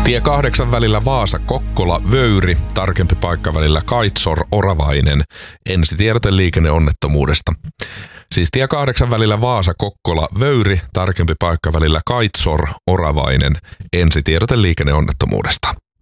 Tie 8 välillä Vaasa-Kokkola-Vöyri, tarkempi paikka välillä Kaitsor-Oravainen. Ensitiedote liikenneonnettomuudesta. Siis tie 8 välillä Vaasa-Kokkola-Vöyri, tarkempi paikka välillä Kaitsor-Oravainen. Ensitiedote liikenneonnettomuudesta.